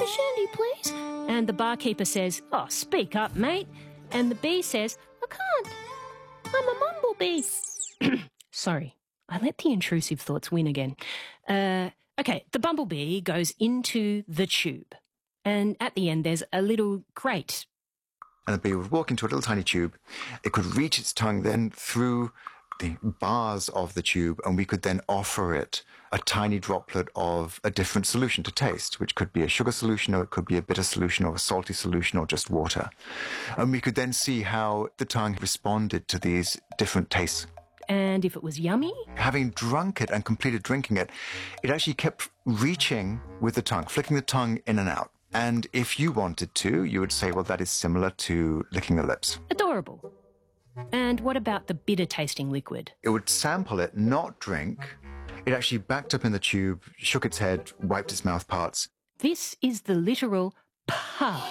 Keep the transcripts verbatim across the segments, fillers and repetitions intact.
a shandy, please. And the barkeeper says, oh, speak up, mate. And the bee says, I can't. I'm a mumblebee. Sorry, I let the intrusive thoughts win again. Uh, okay, the bumblebee goes into the tube. And at the end, there's a little grate. And the bee would walk into a little tiny tube. It could reach its tongue then through the bars of the tube, and we could then offer it a tiny droplet of a different solution to taste, which could be a sugar solution, or it could be a bitter solution, or a salty solution, or just water. And we could then see how the tongue responded to these different tastes. And if it was yummy? Having drunk it and completed drinking it, it actually kept reaching with the tongue, flicking the tongue in and out. And if you wanted to, you would say, well, that is similar to licking the lips. Adorable. And what about the bitter-tasting liquid? It would sample it, not drink. It actually backed up in the tube, shook its head, wiped its mouth parts. This is the literal pah.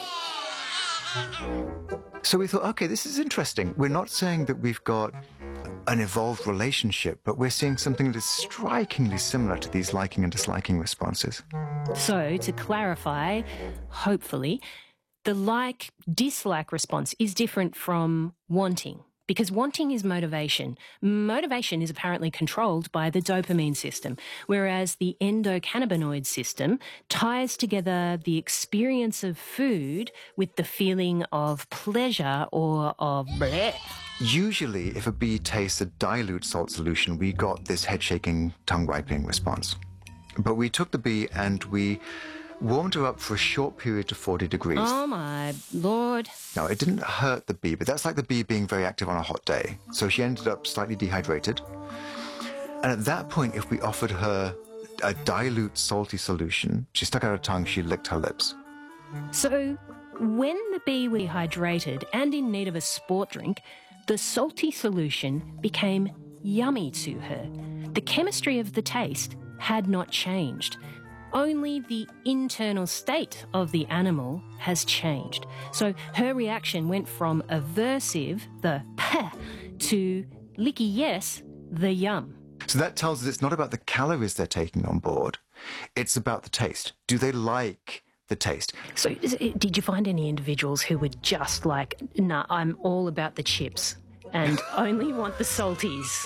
So we thought, okay, this is interesting. We're not saying that we've got an evolved relationship, but we're seeing something that is strikingly similar to these liking and disliking responses. So, to clarify, hopefully, the like-dislike response is different from wanting, because wanting is motivation. Motivation is apparently controlled by the dopamine system, whereas the endocannabinoid system ties together the experience of food with the feeling of pleasure or of bleh. Usually, if a bee tastes a dilute salt solution, we got this head-shaking, tongue-wiping response. But we took the bee and we warmed her up for a short period to forty degrees. Oh, my Lord. Now, it didn't hurt the bee, but that's like the bee being very active on a hot day. So she ended up slightly dehydrated. And at that point, if we offered her a dilute salty solution, she stuck out her tongue, she licked her lips. So when the bee was dehydrated and in need of a sport drink, the salty solution became yummy to her. The chemistry of the taste had not changed. Only the internal state of the animal has changed. So her reaction went from aversive, the pah, to licky yes, the yum. So that tells us it's not about the calories they're taking on board. It's about the taste. Do they like the taste? So is it, did you find any individuals who were just like, nah, I'm all about the chips and only want the salties?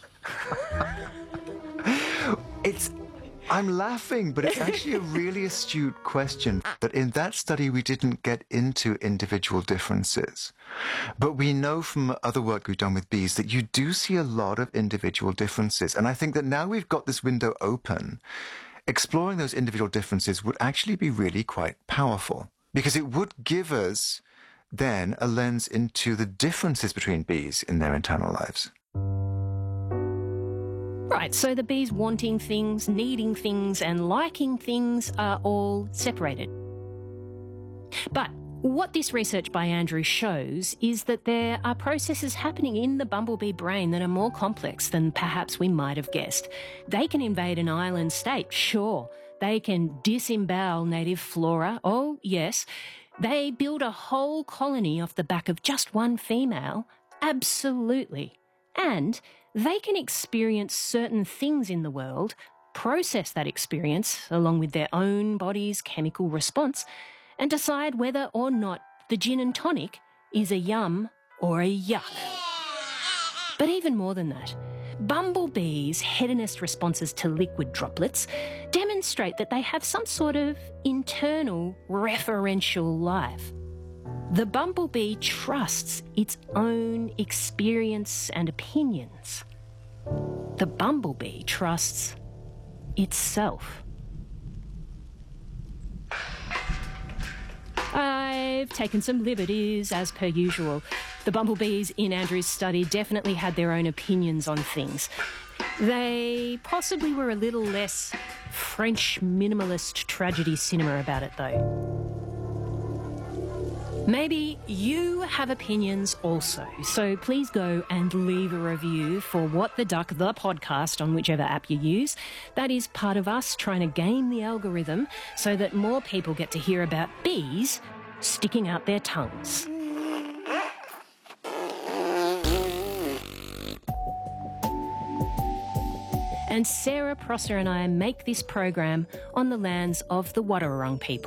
It's... I'm laughing, but it's actually a really astute question that in that study we didn't get into individual differences. But we know from other work we've done with bees that you do see a lot of individual differences. And I think that now we've got this window open, exploring those individual differences would actually be really quite powerful, because it would give us then a lens into the differences between bees in their internal lives. Right, so the bees wanting things, needing things and liking things are all separated. But what this research by Andrew shows is that there are processes happening in the bumblebee brain that are more complex than perhaps we might have guessed. They can invade an island state, sure. They can disembowel native flora, oh yes. They build a whole colony off the back of just one female, absolutely. And they can experience certain things in the world, process that experience along with their own body's chemical response, and decide whether or not the gin and tonic is a yum or a yuck. But even more than that, bumblebees' hedonist responses to liquid droplets demonstrate that they have some sort of internal referential life. The bumblebee trusts its own experience and opinions. The bumblebee trusts itself. I've taken some liberties, as per usual. The bumblebees in Andrew's study definitely had their own opinions on things. They possibly were a little less French minimalist tragedy cinema about it, though. Maybe you have opinions also, so please go and leave a review for What the Duck, the podcast, on whichever app you use. That is part of us trying to game the algorithm so that more people get to hear about bees sticking out their tongues. And Sarah Prosser and I make this program on the lands of the Wadawurrung people.